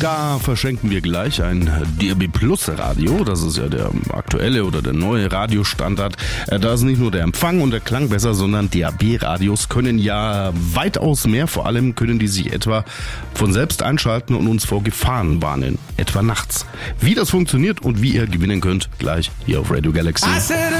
Da verschenken wir gleich ein DAB Plus Radio. Das ist ja der aktuelle oder der neue Radiostandard. Da ist nicht nur der Empfang und der Klang besser, sondern DAB-Radios können ja weitaus mehr. Vor allem können die sich etwa von selbst einschalten und uns vor Gefahren warnen. Etwa nachts. Wie das funktioniert und wie ihr gewinnen könnt, gleich hier auf Radio Galaxy.